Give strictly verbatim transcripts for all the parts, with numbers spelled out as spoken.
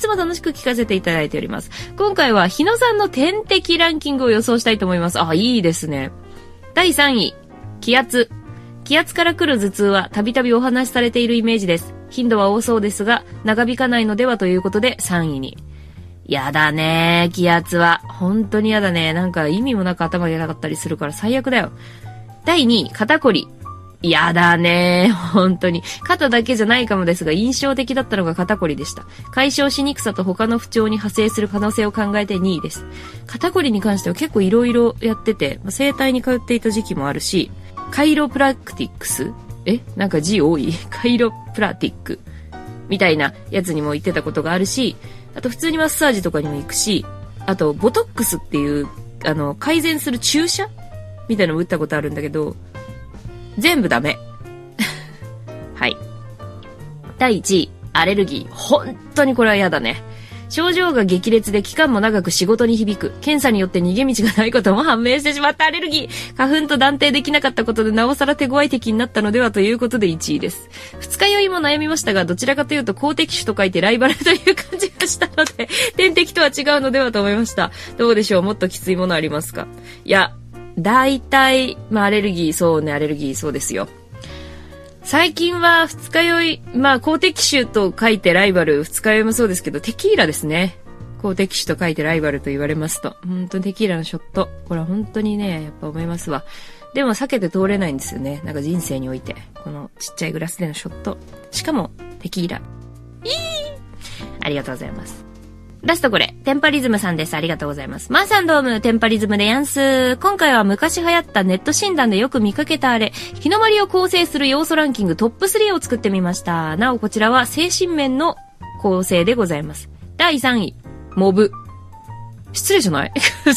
つも楽しく聞かせていただいております。今回は日野さんの天敵ランキングを予想したいと思います。あ、いいですね。だいさんい、気圧。気圧から来る頭痛はたびたびお話しされているイメージです。頻度は多そうですが、長引かないのではということでさんいに。やだねー、気圧は。本当にやだね。なんか意味もなく頭がなかったりするから最悪だよ。だいにい、肩こり。やだねー、本当に。肩だけじゃないかもですが、印象的だったのが肩こりでした。解消しにくさと他の不調に派生する可能性を考えてにいです。肩こりに関しては結構いろいろやってて、整体に通っていた時期もあるし、カイロプラクティックスえなんか字多いカイロプラティックみたいなやつにも行ってたことがあるし、あと普通にマッサージとかにも行くし、あとボトックスっていう、あの、改善する注射みたいなのも打ったことあるんだけど、全部ダメ。はい。だいいちい、アレルギー。本当にこれは嫌だね。症状が激烈で期間も長く仕事に響く。検査によって逃げ道がないことも判明してしまったアレルギー。花粉と断定できなかったことでなおさら手強い敵になったのではということでいちいです。二日酔いも悩みましたが、どちらかというと好敵手と書いてライバルという感じがしたので、天敵とは違うのではと思いました。どうでしょう、もっときついものありますか？いや、大体、まあアレルギー、そうね、アレルギーそうですよ。最近は二日酔い、まあ、好敵手と書いてライバル、二日酔いもそうですけど、テキーラですね。好敵手と書いてライバルと言われますと。本当にテキーラのショット。これは本当にね、やっぱ思いますわ。でも避けて通れないんですよね。なんか人生において。このちっちゃいグラスでのショット。しかも、テキーラ。いいありがとうございます。ラストこれ、テンパリズムさんです。ありがとうございます。マーさんどうも、テンパリズムでやんす。今回は昔流行ったネット診断でよく見かけたあれ、日の丸を構成する要素ランキングトップスリーを作ってみました。なおこちらは精神面の構成でございます。だいさんい、モブ。失礼じゃない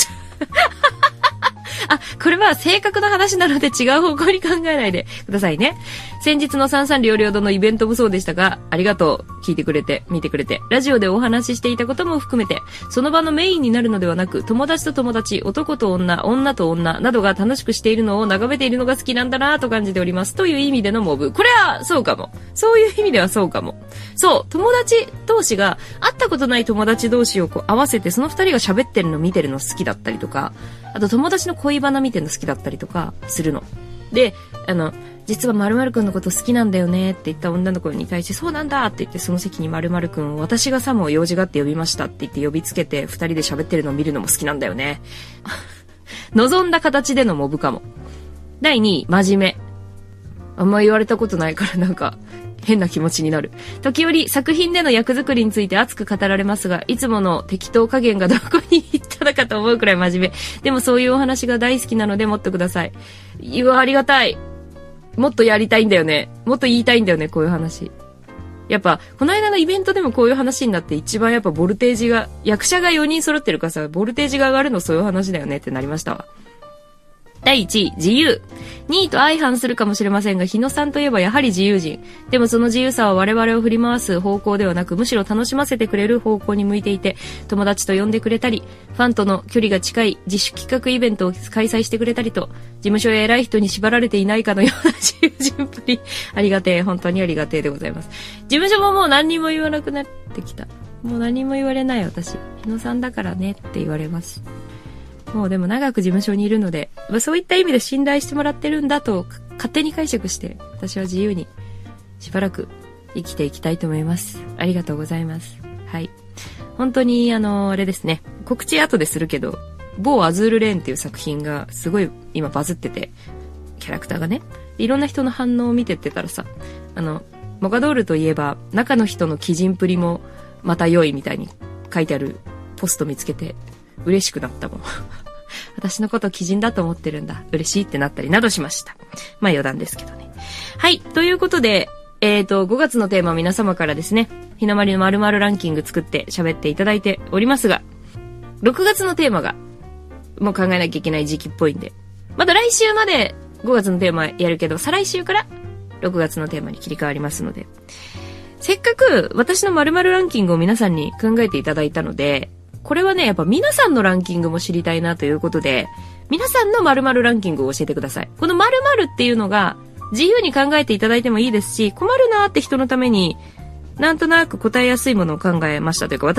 あ、これは性格の話なので違う方向に考えないでくださいね。先日の三三両両堂のイベントもそうでしたが、ありがとう。聞いてくれて、見てくれて。ラジオでお話ししていたことも含めて、その場のメインになるのではなく、友達と友達、男と女、女と女などが楽しくしているのを眺めているのが好きなんだなぁと感じております。という意味でのモブ。これはそうかも。そういう意味ではそうかも。そう、友達同士が、会ったことない友達同士をこう合わせて、その二人が喋ってるの見てるの好きだったりとか、あと友達の恋バナ見てるの好きだったりとかするの。で、あの、実は〇〇くんのこと好きなんだよねって言った女の子に対して、そうなんだって言って、その席に〇〇くんを私がさも用事があって呼びましたって言って呼びつけて、二人で喋ってるのを見るのも好きなんだよね。望んだ形でのモブかも。だいにい、真面目。あんま言われたことないからなんか、変な気持ちになる。時折作品での役作りについて熱く語られますが、いつもの適当加減がどこに行ったのかと思うくらい真面目。でもそういうお話が大好きなのでもっとください。いや、ありがたい。もっとやりたいんだよね。もっと言いたいんだよね、こういう話。やっぱ、この間のイベントでもこういう話になって一番やっぱボルテージが、役者がよにん揃ってるからさ、ボルテージが上がるのそういう話だよねってなりましたわ。だいいちい、自由。にいと相反するかもしれませんが、日野さんといえばやはり自由人。でもその自由さは我々を振り回す方向ではなく、むしろ楽しませてくれる方向に向いていて、友達と呼んでくれたり、ファンとの距離が近い自主企画イベントを開催してくれたりと、事務所や偉い人に縛られていないかのような自由人っぷり。ありがてえ、本当にありがてえでございます。事務所ももう何にも言わなくなってきた。もう何も言われない私。日野さんだからねって言われます。もうでも長く事務所にいるので、そういった意味で信頼してもらってるんだと勝手に解釈して、私は自由にしばらく生きていきたいと思います。ありがとうございます。はい。本当にあの、あれですね、告知後でするけど、某アズールレーンっていう作品がすごい今バズってて、キャラクターがね、いろんな人の反応を見てってたらさ、あの、モカドールといえば中の人の鬼人プリもまた良いみたいに書いてあるポスト見つけて、嬉しくなったもん。私のこと鬼人だと思ってるんだ。嬉しいってなったりなどしました。まあ余談ですけどね。はい。ということで、えっと、ごがつのテーマは皆様からですね、日の丸の〇〇ランキング作って喋っていただいておりますが、ろくがつのテーマが、もう考えなきゃいけない時期っぽいんで、まだ来週までごがつのテーマやるけど、再来週からろくがつのテーマに切り替わりますので、せっかく私の〇〇ランキングを皆さんに考えていただいたので、これはね、やっぱ皆さんのランキングも知りたいなということで、皆さんの〇〇ランキングを教えてください。この〇〇っていうのが自由に考えていただいてもいいですし、困るなーって人のためになんとなく答えやすいものを考えましたというか、